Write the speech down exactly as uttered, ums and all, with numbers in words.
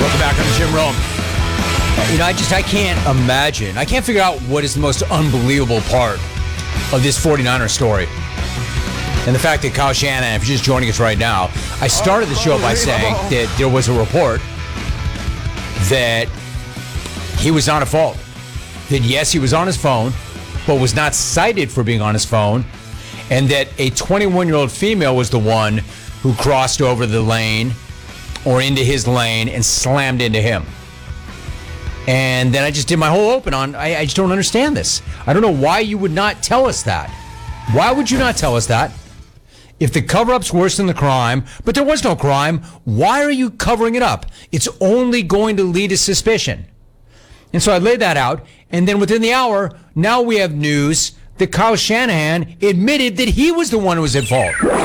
Welcome back on the Jim Rome. You know, I just, I can't imagine. I can't figure out what is the most unbelievable part of this 49er story. And the fact that Kyle Shanahan, if you're just joining us right now, I started the show by saying that there was a report that he was not at fault. That yes, he was on his phone, but was not cited for being on his phone. And that a twenty-one-year-old female was the one who crossed over the lane or into his lane and slammed into him. And then I just did my whole open on, I, I just don't understand this. I don't know why you would not tell us that. Why would you not tell us that? If the cover-up's worse than the crime, but there was no crime, why are you covering it up? It's only going to lead to suspicion. And so I laid that out, and then within the hour, now we have news that Kyle Shanahan admitted that he was the one who was at fault.